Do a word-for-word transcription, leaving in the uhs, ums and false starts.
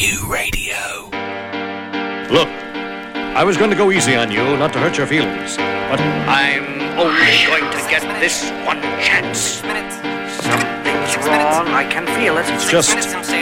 Q Radio. Look, I was going to go easy on you, not to hurt your feelings, but I'm only going to get this one chance. Something's wrong. I can feel it. It's just